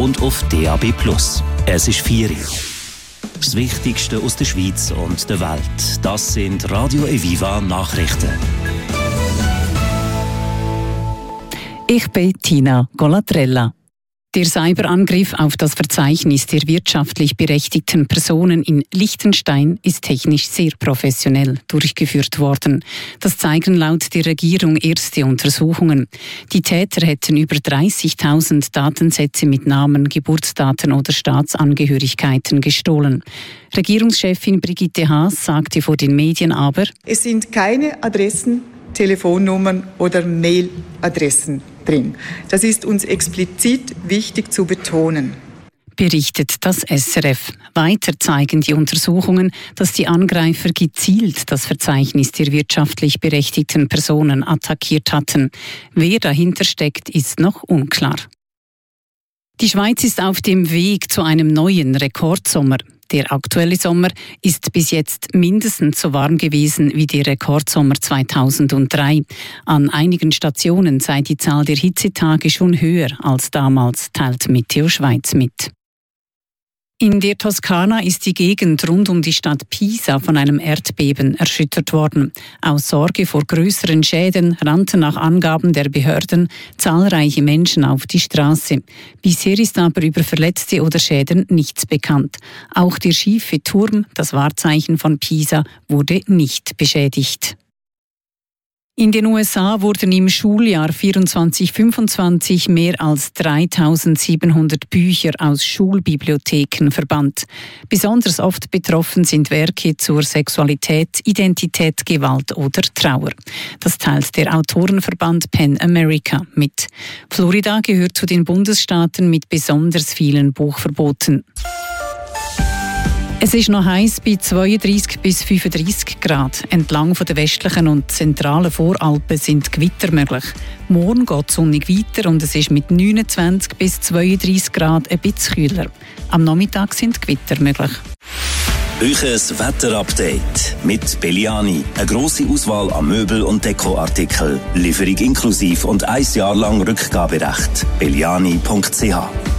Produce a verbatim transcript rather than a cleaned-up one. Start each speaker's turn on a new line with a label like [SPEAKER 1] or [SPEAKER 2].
[SPEAKER 1] und auf D A B Plus. Es ist vier Uhr. Das Wichtigste aus der Schweiz und der Welt. Das sind Radio Eviva Nachrichten.
[SPEAKER 2] Ich bin Tina Golatrella. Der Cyberangriff auf das Verzeichnis der wirtschaftlich berechtigten Personen in Liechtenstein ist technisch sehr professionell durchgeführt worden. Das zeigen laut der Regierung erste Untersuchungen. Die Täter hätten über dreißigtausend Datensätze mit Namen, Geburtsdaten oder Staatsangehörigkeiten gestohlen. Regierungschefin Brigitte Haas sagte vor den Medien aber:
[SPEAKER 3] Es sind keine Adressen, Telefonnummern oder Mailadressen drin. Das ist uns explizit wichtig zu betonen.
[SPEAKER 2] Berichtet das S R F. Weiter zeigen die Untersuchungen, dass die Angreifer gezielt das Verzeichnis der wirtschaftlich berechtigten Personen attackiert hatten. Wer dahinter steckt, ist noch unklar. Die Schweiz ist auf dem Weg zu einem neuen Rekordsommer. Der aktuelle Sommer ist bis jetzt mindestens so warm gewesen wie der Rekordsommer zweitausenddrei. An einigen Stationen sei die Zahl der Hitzetage schon höher als damals, teilt Meteo Schweiz mit. In der Toskana ist die Gegend rund um die Stadt Pisa von einem Erdbeben erschüttert worden. Aus Sorge vor größeren Schäden rannten nach Angaben der Behörden zahlreiche Menschen auf die Straße. Bisher ist aber über Verletzte oder Schäden nichts bekannt. Auch der schiefe Turm, das Wahrzeichen von Pisa, wurde nicht beschädigt. In den U S A wurden im Schuljahr vierundzwanzig fünfundzwanzig mehr als dreitausendsiebenhundert Bücher aus Schulbibliotheken verbannt. Besonders oft betroffen sind Werke zur Sexualität, Identität, Gewalt oder Trauer. Das teilt der Autorenverband PEN America mit. Florida gehört zu den Bundesstaaten mit besonders vielen Buchverboten. Es ist noch heiß bei zweiunddreissig bis fünfunddreissig Grad. Entlang von der westlichen und zentralen Voralpen sind Gewitter möglich. Morgen geht es sonnig weiter und es ist mit neunundzwanzig bis zweiunddreissig Grad ein bisschen kühler. Am Nachmittag sind Gewitter möglich.
[SPEAKER 1] Euches Wetterupdate mit Belliani. Eine grosse Auswahl an Möbel- und Dekoartikeln. Lieferung inklusiv und ein Jahr lang Rückgaberecht. belliani punkt c h